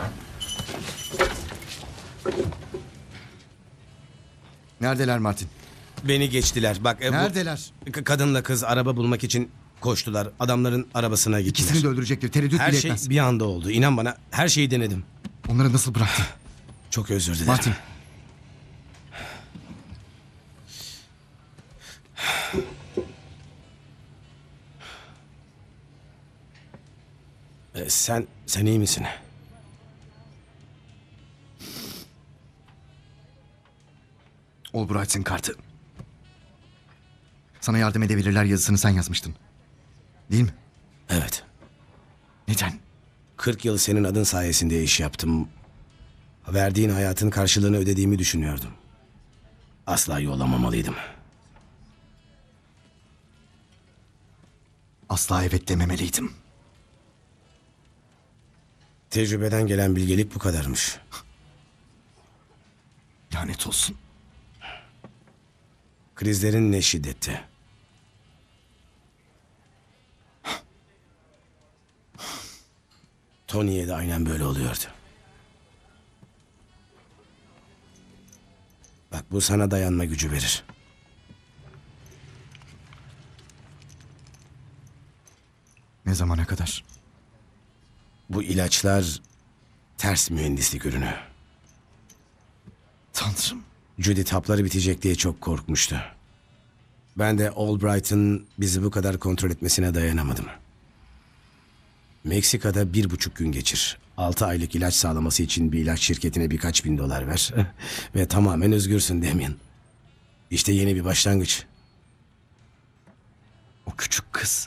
Neredeler Martin? Beni geçtiler. Bak Neredeler? Kadınla kız araba bulmak için koştular. Adamların arabasına gittiler. İkisini de öldürecektir. Tereddüt Her bile şey etmez. bir anda oldu. İnan bana, her şeyi denedim. Onları nasıl bıraktın? Çok özür dilerim. Martin. Sen iyi misin? Albright'ın kartı. Sana yardım edebilirler yazısını sen yazmıştın. Değil mi? Evet. Neden? 40 yıl senin adın sayesinde iş yaptım. Verdiğin hayatın karşılığını ödediğimi düşünüyordum. Asla yollamamalıydım. Asla evet dememeliydim. Tecrübeden gelen bilgelik bu kadarmış. Lanet olsun. Krizlerin ne şiddeti. Tony'ye de aynen böyle oluyordu. Bak, bu sana dayanma gücü verir. Ne zamana kadar? Bu ilaçlar ters mühendislik ürünü. Tanrım. Judith hapları bitecek diye çok korkmuştu. Ben de Albright'ın bizi bu kadar kontrol etmesine dayanamadım. Meksika'da 1,5 gün geçir. 6 aylık ilaç sağlaması için bir ilaç şirketine birkaç bin dolar ver. Ve tamamen özgürsün Damien. İşte yeni bir başlangıç. O küçük kız.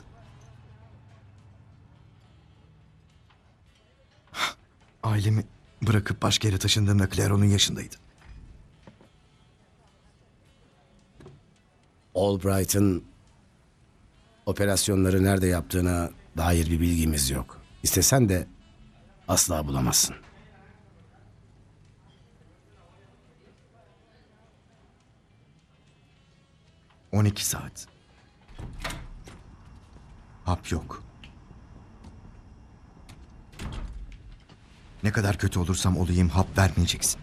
Ailemi bırakıp başka yere taşındığımda Claire onun yaşındaydı. Albright'ın operasyonları nerede yaptığına dair bir bilgimiz yok. İstesen de asla bulamazsın. ...12 saat. Hap yok. Ne kadar kötü olursam olayım hap vermeyeceksin.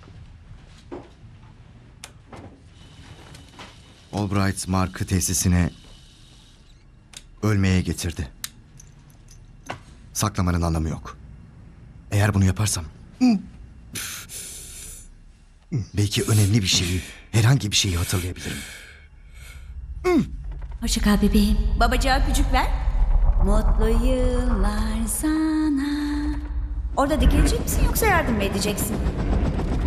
Albright Mark'ı tesisine ölmeye getirdi. Saklamanın anlamı yok. Eğer bunu yaparsam... belki önemli bir şeyi, herhangi bir şeyi hatırlayabilirim. Hoşça kal bebeğim. Babacığa küçük ver. Mutlu yıllar sana. Orada dikilecek misin yoksa yardım mı edeceksin?